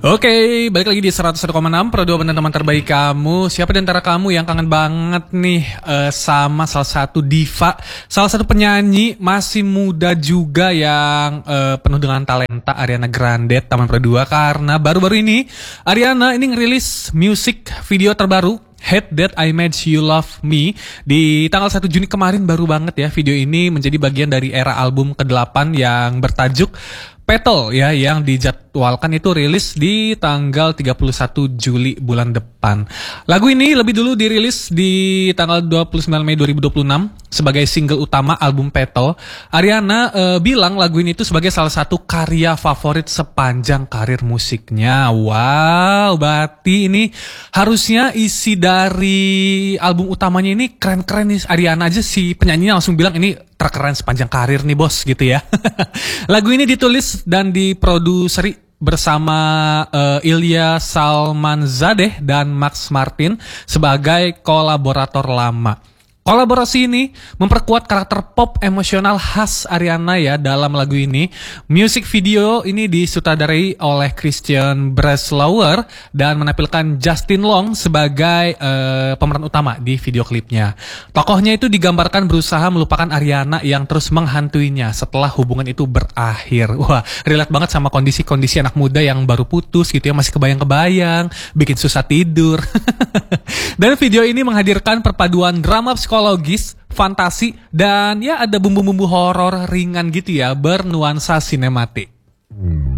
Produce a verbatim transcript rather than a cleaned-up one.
Oke, balik lagi di seratus satu koma enam Pro dua teman terbaik kamu. Siapa di antara kamu yang kangen banget nih uh, sama salah satu diva, salah satu penyanyi masih muda juga yang uh, penuh dengan talenta, Ariana Grande, Taman Pro dua. Karena baru-baru ini Ariana ini ngerilis music video terbaru, Hate That I Made You Love Me, di tanggal satu Juni kemarin. Baru banget ya, video ini menjadi bagian dari era album kedelapan yang bertajuk Petal ya, yang dijadwalkan itu rilis di tanggal tiga puluh satu Juli bulan depan. Lagu ini lebih dulu dirilis di tanggal dua puluh sembilan Mei dua ribu dua puluh enam sebagai single utama album Petal. Ariana e, bilang lagu ini itu sebagai salah satu karya favorit sepanjang karir musiknya. Wow, berarti ini harusnya isi dari album utamanya ini keren-keren nih. Ariana aja si penyanyinya langsung bilang ini terkeren sepanjang karir nih bos gitu ya. Lagu ini ditulis dan diproduseri bersama uh, Ilya Salmanzadeh dan Max Martin sebagai kolaborator lama. Kolaborasi ini memperkuat karakter pop emosional khas Ariana ya dalam lagu ini. Music video ini disutradarai oleh Christian Breslauer dan menampilkan Justin Long sebagai uh, pemeran utama di video klipnya. Tokohnya itu digambarkan berusaha melupakan Ariana yang terus menghantuinya setelah hubungan itu berakhir. Wah, relate banget sama kondisi-kondisi anak muda yang baru putus gitu ya, masih kebayang-kebayang, bikin susah tidur. Dan video ini menghadirkan perpaduan drama psikologis, fantasi, dan ya ada bumbu-bumbu horor ringan gitu ya, bernuansa sinematik.